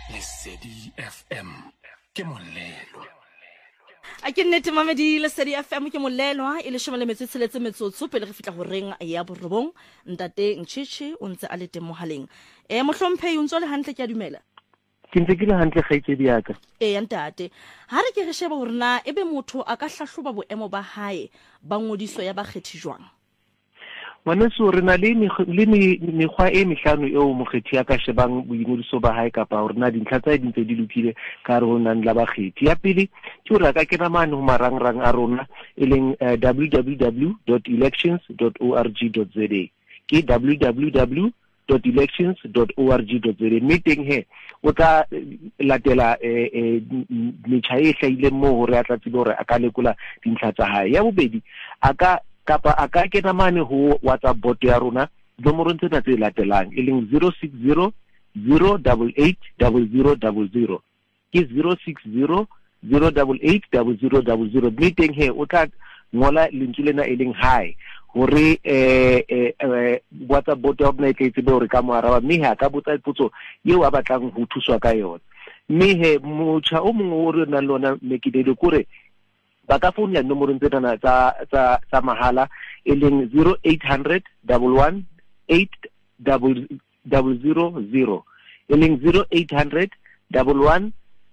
Lesedi FM ke molelo. A ke nnete mamedi Lesedi FM ke molelwa e le 16 metsotso pele re fitla ho reng ya borobong. Ntate Ntshitshi o ntse a le teng mohaleng. Mohlomphehi o ntse le hantle ke a dumela. Ke ntse ke le hantle kgaitsedi ya ka. Ntate ha re ke re sheba hore na ebe motho a ka hlahloba boemo ba hae ba ngodiso ya bakgethi jwang. Ngwaneso re na le mekgwa e mehlano eo mokgethi ya ka shebang boingodiso ba hae kapa hore na dintlha tsa dintse di lokile ka re ho nang la bakgethi. Ya pele ke hore ka kena mane ho marangrang a rona e leng www.elections.org.za ke www.elections.org.za mme teng he o tla latela metjha e hlahileng moo hore a tla tsebe hore a ka lekola dintlha tsa hae. Ya bobedi a ka kena mane ho WhatsApp bot ya rona nomorong tsena tse latelang e leng 060 088 0000 ke 060 088 0000 mme teng he o tla ngola lentswe lena e leng hi hore WhatsApp bot ya rona e tla tsebe hore ka mo araba mme ha ka botsa potso eo a batlang ho thuswa ka yona. Mme he motjha o mongwe o re nang lona mekidele kore ba ka founa nomorong tsena tsa mahala e leng 0800 11 8000 e leng 0800 11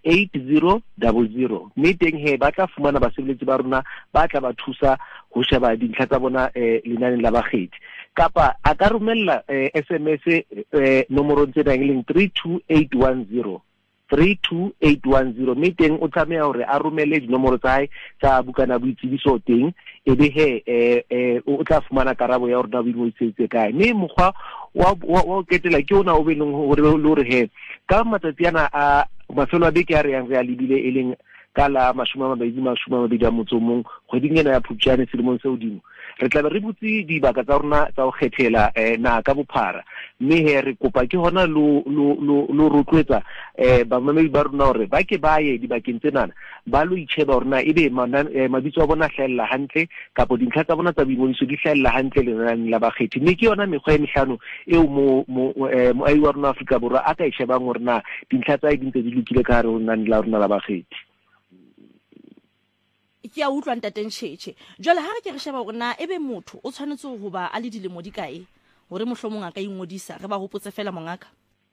8000 mme teng he ba tla fumana basebeletsi ba rona ba tla ba thusa ho sheba dintlha tsa bona lenaneng la bakgethi kapa a ka romella SMS nomorong tsena e leng 32810 32810 mme teng o tlameha hore a romele dinomoro tsa hae tsa bukana boitsebiso teng e be he o tla fumana karabo ya hore na boingodisitse kae. Mme mokgwa wa ketela ke ona o be leng hore he ka matsatsi ana a mafelo a beke a re yang re a lebile e leng ka la 2021 kgweding ena ya Phupjane selemong se hodimo re tla be re butse dibaka tsa rona tsa ho kgethela na ka bophara mme he re kopa ke hona lo rotloetsa bamamedi ba rona hore ba ke ba ye dibakeng tsena ba lo itsheba hore na ebe mabitso a bona hlahella hantle kapa dintlha tsa bona tsa boingodiso di hlahella hantle lenaneng la bakgethi mme ke yona mekgwa e mehlano eo moahi wa rona Afrika Borwa a ka e shebang hore na dintlha tsa dintse di lokile ka hare ho lenaneng la rona la bakgethi. Ke a utlwa ntate Ntshitshi jwale ha re ke re sheba hore na ebe motho o tshwanetse ho ba a le dilemo di kae hore mohlomong a ka ingodisa re ba hopotse fela mongaka.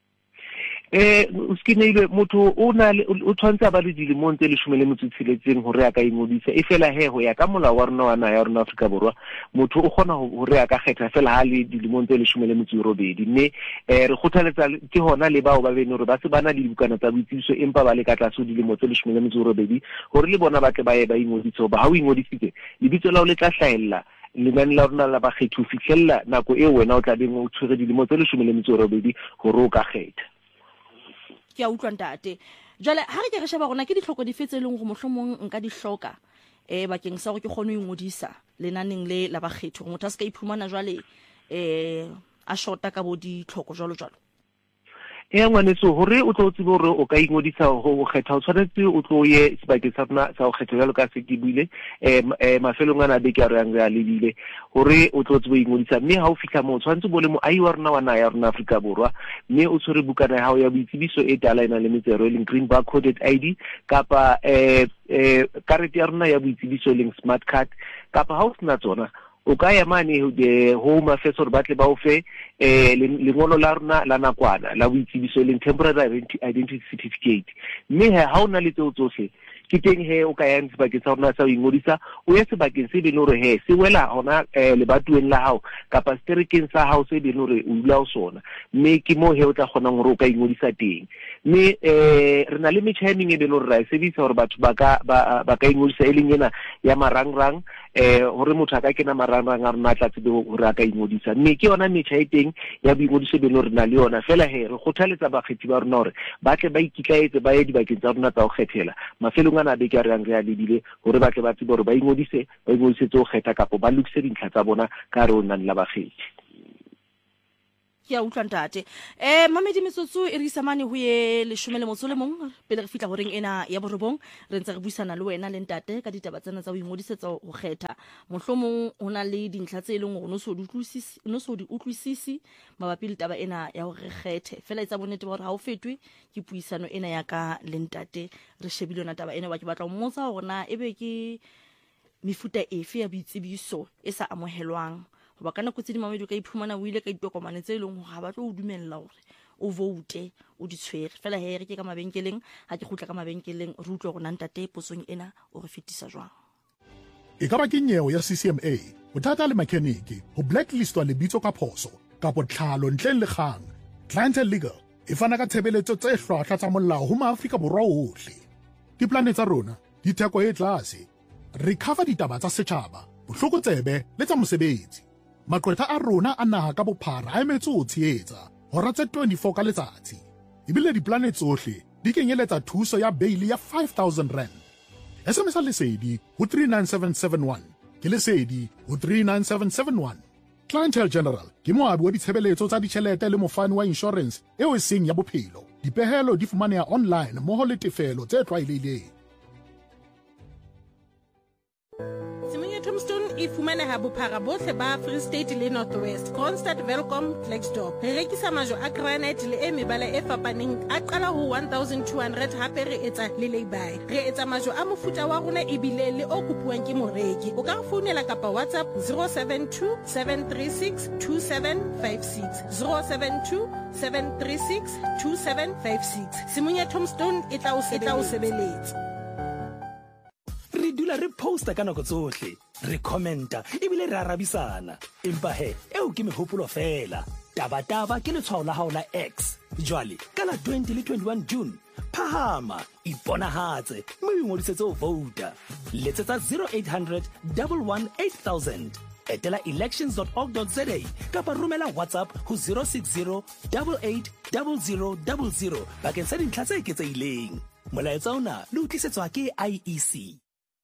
O skinile motho o tshwantse ba le dilemong tse 16 hore a ka ingodisa e fela he ho ya ka molao wa rona wa naha ya rona Afrika Borwa motho o kgona hore a ka kgetha fela ha le dilemong tse 18 mme re kgothaletsa ke hona le bao ba bene hore ba se bana le dibukana tsa boitsebiso empa ba le ka tlase dilemo tse 18 hore le bona ba tle ba ye ba ingodise ba ha o ingodisitse lebitso la o le tla hlahella lenaneng la rona la bakgethi ho fihlella nako eo wena o tla beng o tshwere dilemo tse 18 hore o ka kgetha. Ke a utlwa ntate jwale ha re ke re sheba rona ke ditlhoko di fetse leng go mohlomong nka di hloka bakeng sa go ke kgone ho ingodisa lenaneng le la bakgethi motho a se ka iphumana jwale a shota ka bo ditlhoko jwalo. Ngwaneso hore o tlo tsebe hore o ka ingodisa ho kgetha o tshwanetse o tlo ye sebakeng sa rona sa ho kgetha jalo ka se ke buile mafelong ana beke a re yang re a lebile hore o tlo tsebe ingodisa mme ha o fihla mo tshwanetse bo le moahi wa rona wa naha ya rona Afrika Borwa mme o tshwere bukana ya hao ya boitsebiso e tala ena le metsero e leng green barcoded ID kapa karete ya rona ya boitsebiso e leng smart card kapa ha o sena tsona o ka ya mane the Home Affairs hore batle ba o fe lengolo la rona la nakwana la boitsebiso leng temporary identity certificate mme ha o na le tseo tsohle ke teng he o ka yang sebakeng sa rona sa ho ingodisa o ye sebakeng se beng hore he se wela hona lebatueng la hao kapa sterekeng sa hao se beng hore o dula o sona mme ke mo he o tla kgona hore o ka ingodisa teng mme re na le metjha e meng e beng hore ra e sebedisa hore batho ba ka ingodisa e leng ena ya marangrang hore motho a ka kena marangrang a rona tla tsebe hore a ka ingodisa mme ke yona metjha e teng ya boingodiso beng hore na le yona fela he re kgothaletsa bakgethi ba rona hore ba tle ba ikitlaetse ba ye dibakeng tsa rona tsa ho kgethela mafelong ana beke a re yang re a lebile hore ba tle ba tsebe hore ba ingodisetse ho kgetha kapa ba lokise dintlha tsa bona ka hare ho lenaneng la bakgethi. ke a utlwa ntate mamedi metsotso e re isamane ho ye 11 pele re fitla horeng ena ya borobong re ntse re buisana le wena le ntate ka ditaba tsena tsa ho ingodisetsa ho kgetha mohlomong hona le dintlha tse leng hore no so di utlwisisi mabapi le taba ena ya ho re kgethe fela etsa bonnete ba hore ha o fetwe ke puisano ena ya ka le ntate re shebile yona taba ena ba ke batla ho mmotsa hore na ebe ke mefuta efe ya boitsebiso e sa amohelwang ba kana go tse di mamedi ka iphumana o ile ka ditokomane tse leng go ga ba tlo o dumella hore o vote o di tshwere fela he re ke ka mabenkeleng ha ke gutla ka mabenkeleng re utlwe go nna ntate potsong ena o re fetisa jwang e ka ba ke nyeo ya CCMA bothata le mechanic ho blacklistwa lebitso ka phoso ka botlhalo ntleng le kgang Clientele Legal e fana ka tshebeletso tse hlwahlwa tsa molao ho maAfrika Borwa ohle diplane tsa rona di theko e tlase recover ditaba tsa setjhaba bohlokotsebe le tsa mosebetsi maqwetha a rona a naha ka bophara a emetse ho tshehetsa hora tse 24 ka letsatsi ebile diplane tsohle di kenyeletsa thuso ya bail ya 5,000 rand SMS lesedi ho 39771 ke lesedi ho 39771 Clientele General ke moabi wa ditshebeletso tsa ditjhelete le mofani wa insurance eo e seng ya bophelo dipehelo di fumaneha online mmoho le tefelo tse tlwaelehileng Tombstone e fumaneha bophara bohle ba Free State le North West, Kroonstad, Welkom, Klerksdorp. Re rekisa majo a granite le e mebala e fapaneng a qala ho 1200 hape re etsa le lay-by. Re etsa majo a mofuta wa rona ebile le o kopuwang ke moreki. O ka re founela kapa WhatsApp 072 736 2756 072 736 2756. Simunya Tombstone e tla o sebeletsa. Re dula re posta ka nako tsohle re commenta ebile re arabisana empa he eo ke mehopolo fela taba ke letshwao la hao la X jwale ka la 20 le 21 June phahama iponahatse mme o ngodisetse ho vouta letsetsa 0800 118,000 etela elections.org.za kapa romela WhatsApp ho 060 880000 bakeng sa dintlha tse eketsehileng molaetsa ona le utlisetswa ke IEC.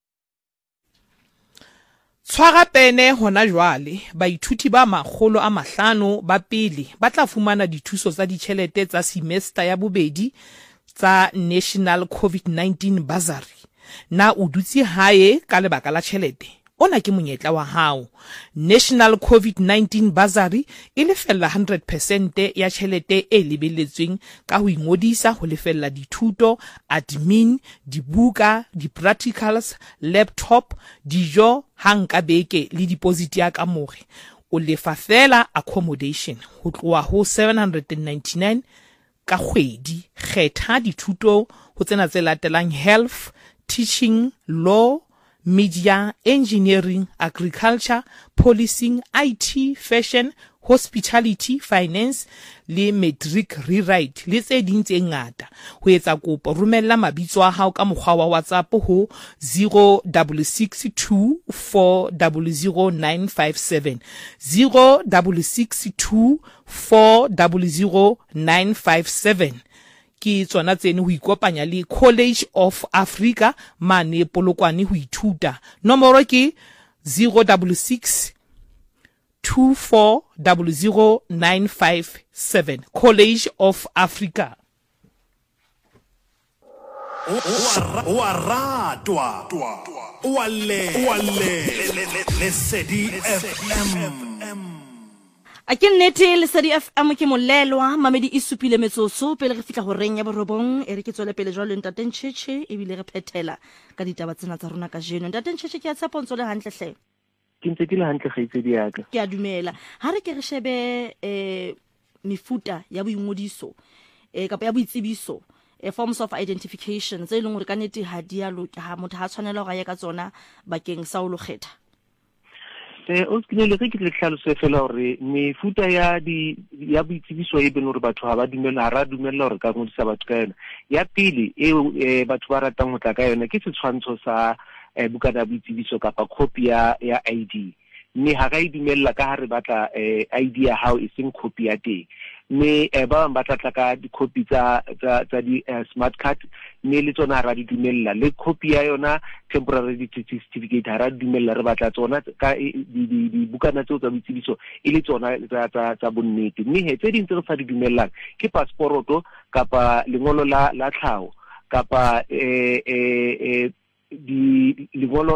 Tshwara pene hona jwale baithuti ba 500 ba pele ba tla fumana dithuso tsa ditjhelete tsa semester ya bobedi tsa National COVID-19 Bursary na o dutse hae ka lebaka la tjhelete ona ke monyetla wa hao National COVID-19 Bursary e lefella 100% ya tjhelete e lebelletsweng ka ho ingodisa ho lefella dithuto admin dibuka di-practicals laptop dijo hanka beke le deposit ya ka more o lefa fela accommodation ho tloha ho 799 ka kgwedi kgetha dithuto ho tsena tse latelang health teaching law media, engineering, agriculture, policing, IT, fashion, hospitality, finance, le matric rewrite, le tse ding tse ngata. Ho etsa kopo romella mabitso a hao ka mokgwa wa WhatsApp ho 0662 400957 0662 400957. Ki tsona tsene ho ikopanya le College of Africa mane Polokwane ho ithuta nomoro ke 066 2400957 College of Africa. Wa ratwa Lesedi FM. A ke nnete Lesedi FM ke molelwa mamedi e supile metsotso pele re fitla ho reng ya borobong e re ke tswele pele jwalo ntate Ntshetshe e bile re phethela ka ditaba tsena tsa rona ka jeno ntate Ntshetshe ke a tshepontsho le hantle hle ke ntse ke le hantle kgaitsedi ya ka ke a dumela ha re ke re shebe mefuta ya boingodiso kapa ya boitsebiso forms of identification tse leng hore ka nete ha dia loka ha motho ha tshwanela go ya ka tsona bakeng sa o lo kgetha o skile ke tle tlhalose fela hore mefuta ya boitsebiso e beng hore batho ha ba dumela ha ra dumela hore ka ngodisa batho ka yona ya pele e batho ba ratang go tla ka yona ke setshwantsho sa bukana ya boitsebiso kapa copy ya ID mme ha ga e dumella ka ha re batla ID ya hao e seng copy ya teng mme ba bang ba tlatla ka di-copy tsa di-smart card, mme le tsona ra di dumella, le copy ya yona temporary identity certificate ra di dumella, re batla tsona ka dibukana tseo tsa boitsebiso e le tsona tsa bonnete. Mme he tse ding tse re sa di dumellang ke passporoto kapa lengolo la tlhaho kapa lengolo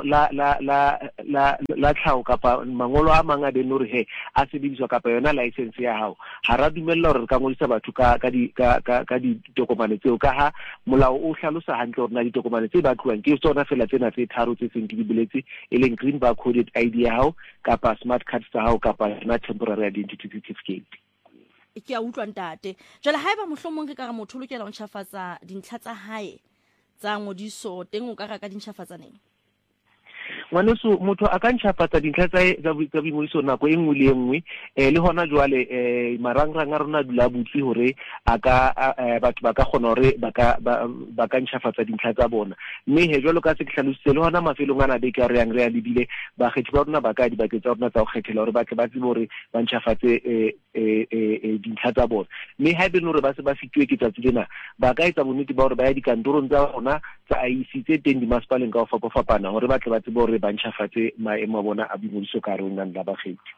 la tlhaho kapa mangolo a mang a beng hore he a sebediswa kapa yona license ya hao. Ha ra dumella hore re ka ngodisa batho ka ditokomane tseo, ka ha molao o hlalosa hantle hore na ditokomane tse ba tluwang ke tsona fela tsena tse tharo tse seng ke di boletse, e leng green barcoded ID ya hao kapa smart card tsa hao kapa yona temporary identity certificate. Ke a utlwa ntate. Jwale haeba mohlomong ke ka re motho o lokela ho ntjhafatsa dintlha tsa hae tsa ngodiso teng o ka raka dintjhafatsa neng? Ngwaneso, motho a ka ntjhafatsa dintlha tsa boingodiso nako e nngwe le e nngwe, le hona jwale marangrang a rona dula butse hore batho ba ka kgona hore ba ka ntjhafatsa dintlha tsa bona. Mme he jwalo ka se ke hlalositse, le hona mafelong ana beke a re yang re a lebile bakgethi ba rona ba ka dibakeng tsa rona tsa go kgethela hore ba tle ba tsebe hore ba ntjhafatse dintlha tsa bona. Mme ha ebe hore ba se ba fitiwe ke tsatsi lena, ba ka etsa bonnete ba hore ba ya dikantorong tsa rona tsa IEC tse teng dimasepaleng ka go fapafapana hore ba tle ba tsebe hore ba ntjhafatse maemo a bona a boingodiso ka hare ho lenane la bakgethi.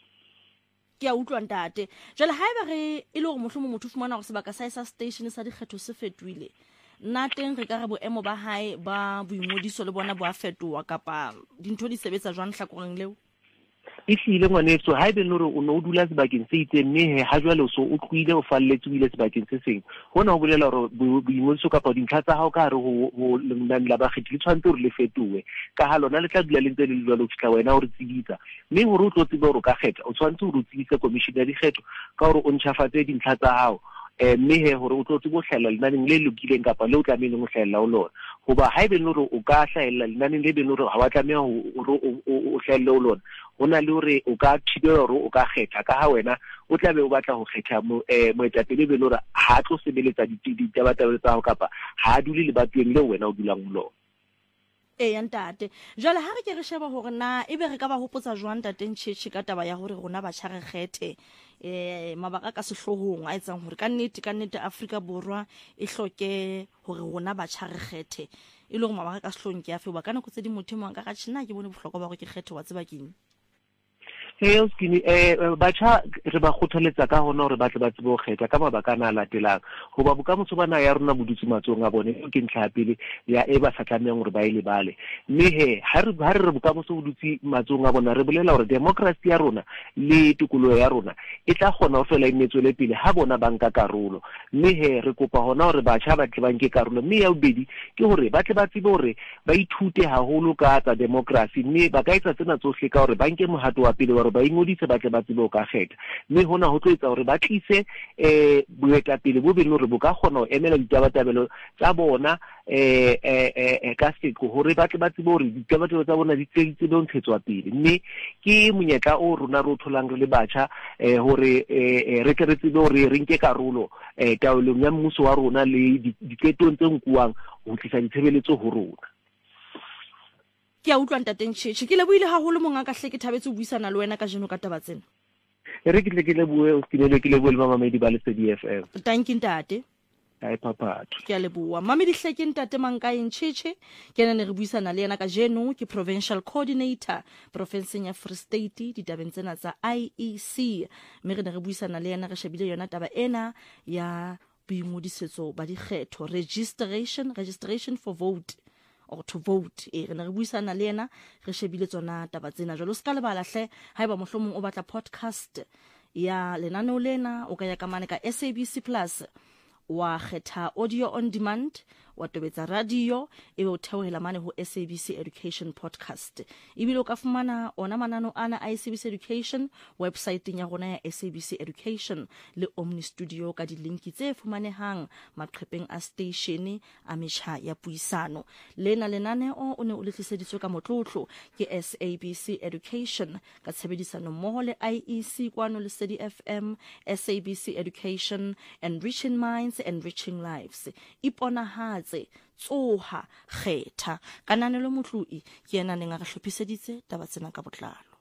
Ke a utlwa ntate. Jwale haeba re e le hore mohlomong motho o fumana hore sebaka sa station sa dikgetho se fetohile, nna teng re ka re boemo ba hae ba boingodiso le bona bo a fetoha kapa dintho di sebetsa jwang hlakoreng leo? E hlile ngwaneso, ha ebe hore o no dula sebakeng se itseng, mme ha jwale o so o tluile o falletse o ile sebakeng se seng, hona ho bolela hore boingodiso kapa dintlha tsa hao ka hare ho lenane la bakgethi le tshwanetse hore le fetohe, ka ha lona le tla dula le ntse le jwalo ho fihla wena o re tsebitsa. Mme hore o tlo tsebe hore o ka kgetha, o tshwanetse hore o tsebise komishini ya dikgetho ka hore o ntjhafatse dintlha tsa hao, mme he hore o tlo tsebe ho hlahella lenaneng le lokileng kapa le o tlamehileng ho hlahella ho lona. Hoba ha ebe hore o ka hlahella lenaneng le beng hore ha wa tlameha hore o hlahelle ho lona, hona le hore o ka thibela hore o ka kgetha, ka ha wena o tlabe o batla ho kgetha moetapele be hore ha tlo sebeletsa ditabatabelo tsa hao kapa ha a dule lebatoweng leo wena o dulang ho lona. Ya ntate. Jwale ha re ke re sheba hore na ebe re ka ba hopotsa jwang ntate Ntjhetjhe ka taba ya hore rona batjha re kgethe mabaka ka sehlohong a etsang hore ka nnete Afrika Borwa e hloke hore rona batjha re kgethe, e le hore mabaka ka sehloohong ke afe? Ba ka nako tse di motho mo nka ka tshina ke bone bohlokwa ba hore ke kgethe wa tseba keng? Batjha re ba kgothaletsa ka hona hore ba tle ba tsebe ho kgetha ka mabaka ana a latelang, hoba bokamoso ba naha ya rona bo dutse matsohong a bone, ke ntlha ya pele ya e ba sa tlamehang hore ba e lebale. Mme he ha re re bokamoso bo dutse matsohong a bona, re bolela hore democracy ya rona le tikoloho ya rona e tla kgona ho fela e metswele pele ha bona ba nka karolo. Mme he re kopa hona hore batjha ba tle ba nke karolo, mme ya bobedi ke hore ba tle ba tsebe hore ba ithute haholo ka tsa democracy, mme ba ka etsa tsena tsohle ka hore ba nke mohato wa pele wa ba ingodise ba tle ba tsebe ho ka kgetha. Mme hona ho tlo etsa hore ba tlise boetapele bo be hore bo ka kgona ho emela ditabatabelo tsa bona ka seko, hore ba tle ba tsebe hore ditabatabelo tsa bona di tsebe ho ntshetswa pele. Mme ke monyetla o rona re o tholang re le batjha hore re ke re tsebe hore re nke karolo taolong ya mmuso wa rona le diqetong tse nkuwang ho tlisa ditshebeletso ho rona. Ke a utlwa ntate Ntjhetjhe. Ke lebohile haholo mongaka hle ke thabetse ho buisana le wena ka jeno ka taba tsena. Re ke lebohe o skinele ke lebohe le mamamedi ba Lesedi FM. Thank you ntate. Hai papatho. Ke a leboha. Mamedi hle ke ntate Mankae Ntjhetjhe, ke ne re buisana le yena ka jeno, ke provincial coordinator profenseng ya Free State ditabeng tsena tsa IEC. Mme re ne re buisana le yena re shebile yona taba ena ya boingodisetso ba dikgetho, registration for vote or to vote. Re ne re buisana le yena re shebile tsona taba tsena. Jwalo ska lebala hle, haeba mohlomong o batla podcast ya lenaneo lena o ka ya ka mane ka SABC Plus, wa kgetha audio on demand, wa tobetsa radio, ebe o theohela mane ho SABC Education Podcast. Ebile o ka fumana ona manano ana a SABC Education website ya rona ya SABC Education le Omni Studio ka dilinki tse fumanehang maqhepeng a station a metjha ya puisano. Lena lenaneo o ne o le tliseditswe ka motlotlo ke SABC Education ka tshebedisano mmoho le IEC kwano Lesedi FM, SABC Education, Enriching Minds, Enriching Lives. Iponahatse tsoha kgetha kananelo motloi ke yena neng a re hlophiseditse taba tsena ka botlalo.